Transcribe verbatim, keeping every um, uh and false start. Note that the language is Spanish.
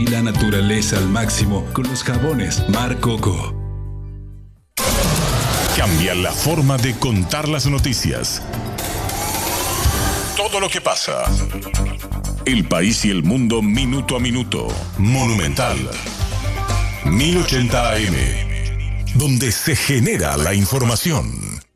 Y la naturaleza al máximo con los jabones Mar Coco. Cambia la forma de contar las noticias. Todo lo que pasa. El país y el mundo minuto a minuto. Monumental. mil ochenta A M. Donde se genera la información.